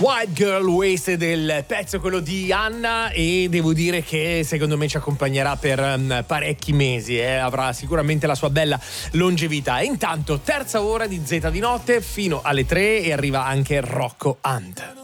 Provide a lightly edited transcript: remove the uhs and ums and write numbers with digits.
White Girl Wasted, del pezzo quello di Anna, e devo dire che secondo me ci accompagnerà per parecchi mesi, avrà sicuramente la sua bella longevità. E intanto terza ora di Z di notte fino alle 3 e arriva anche Rocco Hunt.